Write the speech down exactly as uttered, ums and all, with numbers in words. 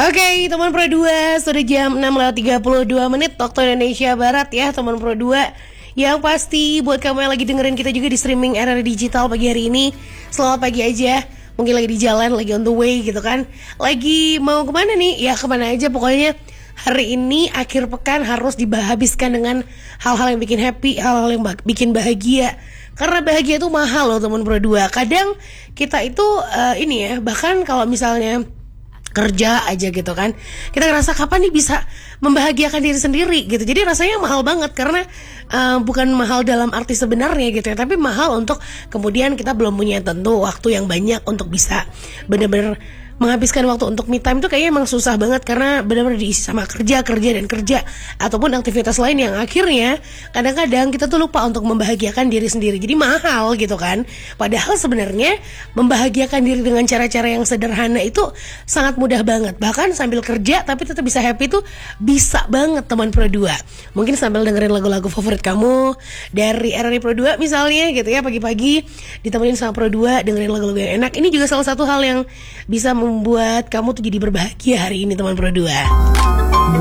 Oke, teman Pro dua, sudah jam enam lewat tiga puluh dua menit waktu Indonesia Barat ya, teman Pro dua. Yang pasti buat kamu yang lagi dengerin kita juga di streaming era digital pagi hari ini, selamat pagi aja. Mungkin lagi di jalan, lagi on the way gitu kan. Lagi mau kemana nih? Ya kemana aja pokoknya. Hari ini akhir pekan harus dihabiskan dengan hal-hal yang bikin happy, hal-hal yang bikin bahagia. Karena bahagia itu mahal loh teman Pro dua. Kadang kita itu uh, ini ya, bahkan kalau misalnya kerja aja gitu kan, kita ngerasa kapan nih bisa membahagiakan diri sendiri gitu. Jadi rasanya mahal banget karena uh, bukan mahal dalam arti sebenarnya gitu ya, tapi mahal untuk kemudian kita belum punya tentu waktu yang banyak untuk bisa benar-benar menghabiskan waktu untuk me time. Itu kayaknya emang susah banget karena benar-benar diisi sama kerja, kerja dan kerja ataupun aktivitas lain yang akhirnya kadang-kadang kita tuh lupa untuk membahagiakan diri sendiri. Jadi mahal gitu kan. Padahal sebenarnya membahagiakan diri dengan cara-cara yang sederhana itu sangat mudah banget. Bahkan sambil kerja tapi tetap bisa happy tuh bisa banget teman Pro dua. Mungkin sambil dengerin lagu-lagu favorit kamu dari R R I Pro dua misalnya gitu ya, pagi-pagi ditemenin sama Pro dua dengerin lagu-lagu yang enak. Ini juga salah satu hal yang bisa membuat kamu tuh jadi berbahagia hari ini teman Pro dua.